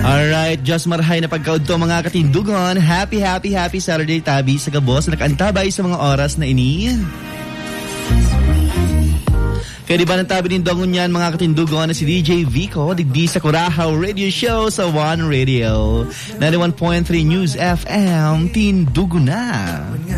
Alright, Diyos marahay na pagkaudto mga katindugon. Happy Saturday tabi sa gabos na nakaantabay sa mga oras na ini. Kaya di ba ng tabi ng dongon yan mga katindugon na si DJ Vico, digdi sa Curahaw Radio Show sa One Radio. 91.3 News FM, Tindugo na.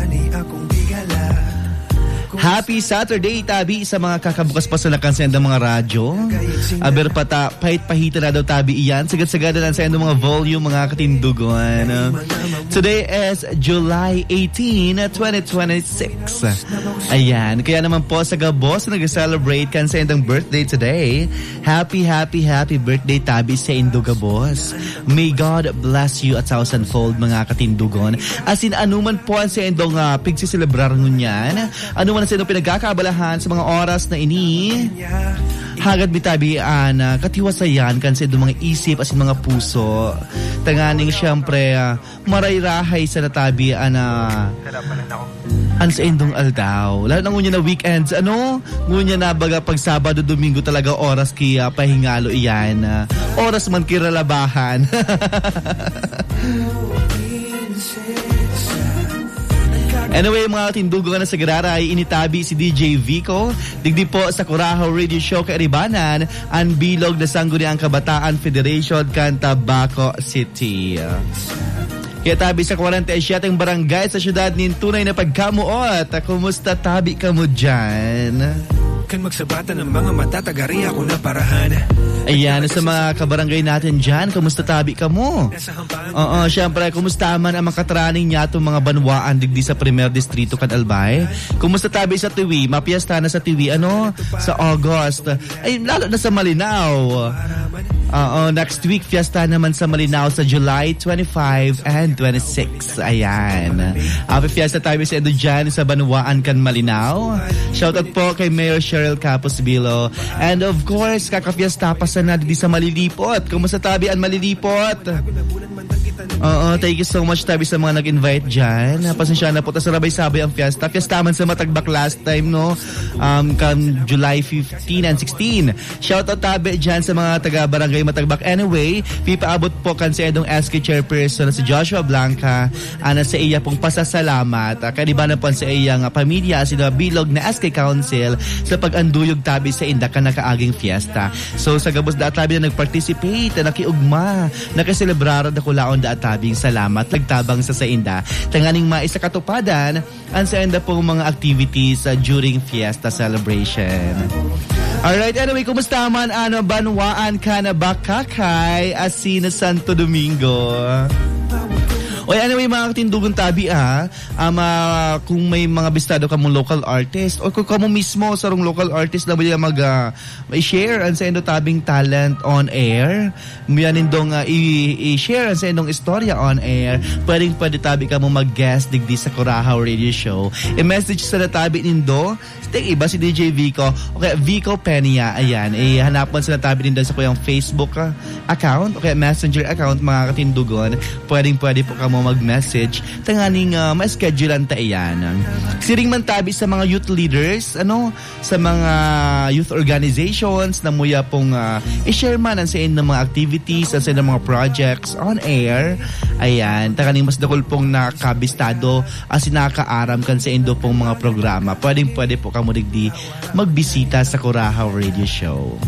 Happy Saturday, tabi sa mga kakabukas pa sa nakansenda mga radyo. Aber pata, pahit-pahita na daw tabi iyan. Sagad-sagada na sa mga volume, mga katindugon. Today is July 18, 2026. Ayan, kaya naman po sa gabos nag-celebrate kansendang birthday today. Happy birthday tabi sa Indo Gabos. May God bless you 1,000-fold mga katindugon. As in, anuman po ang sa Indo nga pigsiselebrar ngunyan. Anuman sa inong pinagkakabalahan sa mga oras na ini. Hagad bitabian, katiwasayan kan sa mga isip as mga puso. Tanganing siyempre, marayrahay sa natabian na an sa indong aldaw. Lalo na ngunya na weekends, ngunya na baga pag Sabado, Domingo talaga oras kaya pahingalo iyan. Oras man kiralabahan. Anyway, mga tindugo na sa Gararay, initabi si DJ Vico. Digdi po sa Curahaw Radio Show kairibanan, ang bilog na Sangguniang Kabataan Federation kan Tabaco City. Kaya tabi sa 47 barangay sa syudad nin tunay na pagkamuot. Kumusta tabi ka mo dyan? Kan magsabatan ng mga matatagari ako na parahan. Ayan, sa mga kabarangay natin dyan, kumusta tabi ka mo? Oo, syempre, kumusta man ang makatraning niya itong mga banwaan digdi sa Primer Distrito kan Albay? Kumusta tabi sa Tiwi? Mapiesta na sa Tiwi, sa August. Ay, lalo na sa Malinaw. Next week, fiesta naman sa Malinaw sa July 25 and 26. Ayan. Happy fiesta tabi sa Endo dyan sa Banwaan kan Malinaw. Shoutout po kay Mayor Cheryl Capos Bilo. And of course, kaka-fiesta pa sana di sa Malilipot. Kumusta tabi ang Malilipot? Thank you so much tabi sa mga nag-invite dyan. Pasensya na po, tas sabay-sabay ang fiesta. Fiesta man sa Matagbak last time, July 15 and 16. Shoutout tabi dyan sa mga taga-barangay Matagbak. Anyway, pipaabot po kan sa edong SK Chairperson si Joshua Blanca sa iya pong pasasalamat. Kadibanan po sa iyang pamilya sila bilog na SK Council sa pag-anduyog tabi sa inda ka nakaaging fiesta. So sa gabos da tabi na nag-participate, nakiugma, nakaselebrar da kulaon da tabing salamat lagtabang sa inda. Tanganing maisa katupadan ang sa inda pong mga activities during fiesta celebration. Alright, anyway, kumusta man banwaan ka na bakakay Asina Santo Domingo? Oy, anyway, mga katindugan tabi kung may mga bistado ka mong local artist o kung kamo mismo sa rong local artist na mag-share ang sa endo tabing talent on air, mayanin dong i-share ang sa endong istorya on air, pwede tabi ka mo mag-guest digdi sa Curahaw Radio Show. I-message sa natabi nindo, iba si DJ Vico, okay, Vico Peña, ayan, hanapan sa natabi nindo sa kuyang Facebook account, okay, messenger account, mga katindugon, pwede po ka mo mag-message tanganing ma-schedulean ta iyan. Siring man tabi sa mga youth leaders, sa mga youth organizations na muya pong i-share man ang sa ng mga activities, ang sa ng mga projects on air. Ayan, tanganing mas dakol pong nakabistado nakaaram kan sa indo pong mga programa. Pwede po ka mo digdi magbisita sa Curahaw Radio Show.